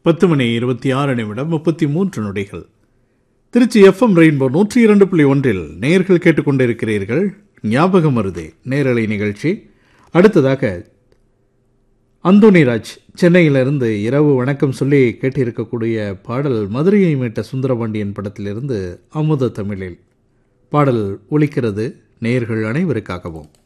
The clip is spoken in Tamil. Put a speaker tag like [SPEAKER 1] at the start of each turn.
[SPEAKER 1] 10:26 திருச்சி எஃப்எம் ரெயின்போ 102.1 நேயர்கள் கேட்டுக்கொண்டிருக்கிறீர்கள். ஞாபகம் மருதே நேரலை நிகழ்ச்சி. அடுத்ததாக அந்தோணிராஜ் சென்னையிலிருந்து இரவு வணக்கம் சொல்லி கேட்டிருக்கக்கூடிய பாடல் மதுரையை மீட்ட சுந்தரபாண்டியன் படத்திலிருந்து அமுத தமிழில் பாடல் ஒலிக்கிறது நேயர்கள் அனைவருக்காகவும்.